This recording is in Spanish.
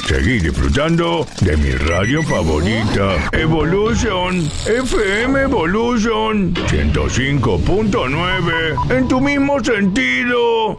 Seguí disfrutando de mi radio favorita, Evolution, FM Evolution 105.9, en tu mismo sentido.